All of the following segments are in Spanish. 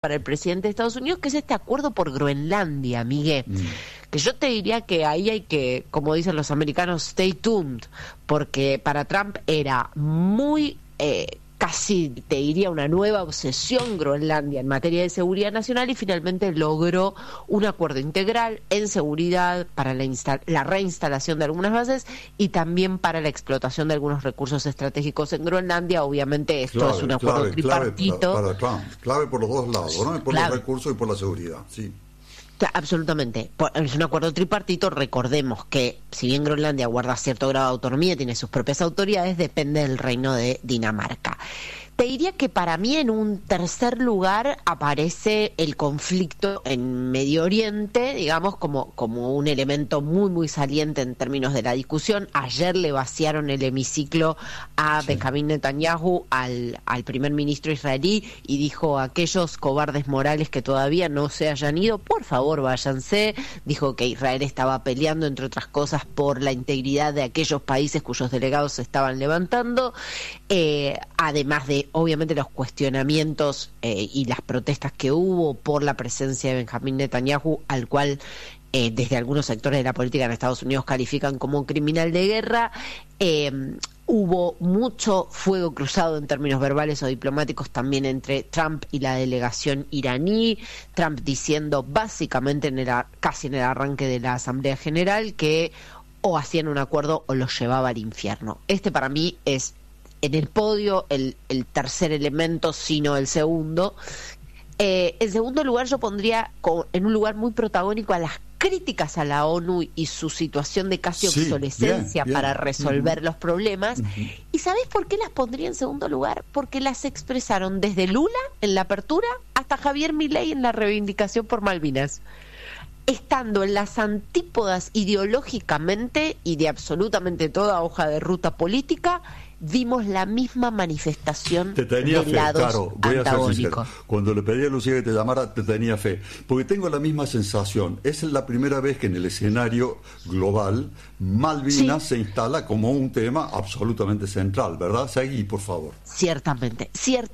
para el presidente de Estados Unidos, que es este acuerdo por Groenlandia, Miguel. Que yo te diría que ahí hay que, como dicen los americanos, stay tuned, porque para Trump era muy, casi te diría una nueva obsesión Groenlandia en materia de seguridad nacional, y finalmente logró un acuerdo integral en seguridad para la reinstalación de algunas bases y también para la explotación de algunos recursos estratégicos en Groenlandia. Obviamente esto es un acuerdo tripartito. Para Trump, clave por los dos lados, ¿no? Por los recursos y por la seguridad, sí. Absolutamente. Es un acuerdo tripartito. Recordemos que, si bien Groenlandia guarda cierto grado de autonomía, tiene sus propias autoridades, depende del reino de Dinamarca. Te diría que para mí en un tercer lugar aparece el conflicto en Medio Oriente, digamos, como un elemento muy, muy saliente en términos de la discusión. Ayer le vaciaron el hemiciclo a Benjamín Netanyahu, al primer ministro israelí, y dijo: aquellos cobardes morales que todavía no se hayan ido, por favor váyanse. Dijo que Israel estaba peleando, entre otras cosas, por la integridad de aquellos países cuyos delegados se estaban levantando, además de obviamente los cuestionamientos y las protestas que hubo por la presencia de Benjamín Netanyahu, al cual desde algunos sectores de la política en Estados Unidos califican como un criminal de guerra. Hubo mucho fuego cruzado en términos verbales o diplomáticos también entre Trump y la delegación iraní. Trump diciendo básicamente casi en el arranque de la Asamblea General que o hacían un acuerdo o los llevaba al infierno. Este para mí es en el podio el tercer elemento, sino el segundo. En segundo lugar, yo pondría en un lugar muy protagónico a las críticas a la ONU y su situación de casi obsolescencia para resolver los problemas. ¿Y sabés por qué las pondría en segundo lugar? Porque las expresaron desde Lula en la apertura hasta Javier Milei en la reivindicación por Malvinas, estando en las antípodas ideológicamente y de absolutamente toda hoja de ruta política. Vimos la misma manifestación de lados claro, voy antagónicos. A ser sincero. Cuando le pedí a Lucía que te llamara, te tenía fe, porque tengo la misma sensación. Es la primera vez que en el escenario global Malvinas se instala como un tema absolutamente central, ¿verdad? Seguí, por favor. Ciertamente,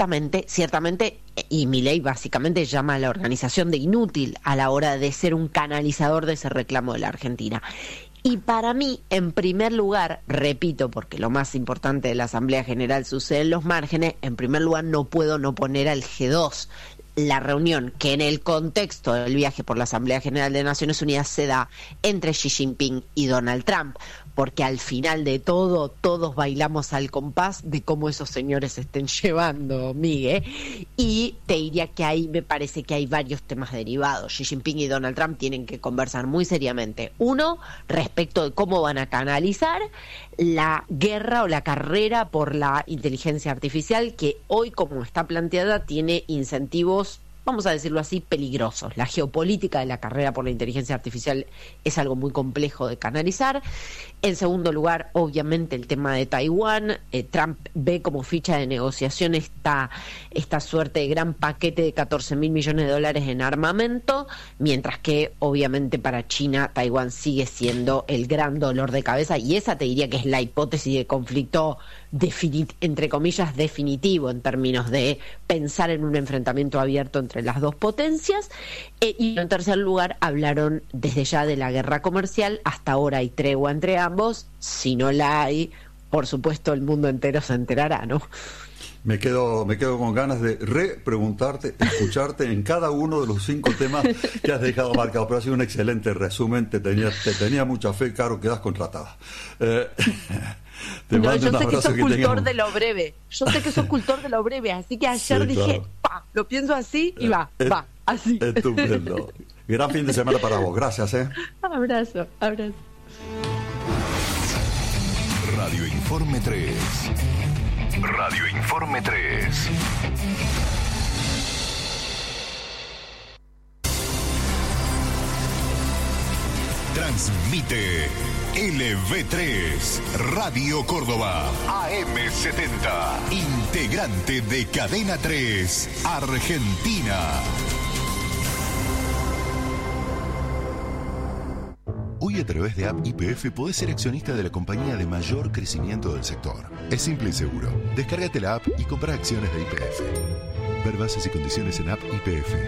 y Milei básicamente llama a la organización de inútil a la hora de ser un canalizador de ese reclamo de la Argentina. Y para mí, en primer lugar, repito, porque lo más importante de la Asamblea General sucede en los márgenes, en primer lugar no puedo no poner al G2, la reunión que en el contexto del viaje por la Asamblea General de Naciones Unidas se da entre Xi Jinping y Donald Trump, porque al final de todo, todos bailamos al compás de cómo esos señores se estén llevando, Miguel, y te diría que ahí me parece que hay varios temas derivados. Xi Jinping y Donald Trump tienen que conversar muy seriamente. Uno, respecto de cómo van a canalizar la guerra o la carrera por la inteligencia artificial, que hoy, como está planteada, tiene incentivos, vamos a decirlo así, peligrosos. La geopolítica de la carrera por la inteligencia artificial es algo muy complejo de canalizar. En segundo lugar, obviamente, el tema de Taiwán. Trump ve como ficha de negociación esta suerte de gran paquete de $14.000 millones en armamento, mientras que, obviamente, para China, Taiwán sigue siendo el gran dolor de cabeza, y esa te diría que es la hipótesis de conflicto entre comillas definitivo en términos de pensar en un enfrentamiento abierto entre las dos potencias. Y en tercer lugar, hablaron desde ya de la guerra comercial. Hasta ahora hay tregua entre ambos. Si no la hay, por supuesto el mundo entero se enterará, ¿no? Me quedo con ganas de repreguntarte, escucharte en cada uno de los 5 temas que has dejado marcados, pero ha sido un excelente resumen. Te tenía mucha fe, Caro, quedas contratada. No, yo sé que sos cultor de lo breve. Así que ayer dije, claro, lo pienso así y va, así. Estupendo. Gran fin de semana para vos. Gracias, Abrazo. Radio Informe 3. Transmite LV3, Radio Córdoba, AM70, integrante de Cadena 3, Argentina. Hoy a través de App YPF podés ser accionista de la compañía de mayor crecimiento del sector. Es simple y seguro. Descárgate la app y compra acciones de YPF. Ver bases y condiciones en app YPF.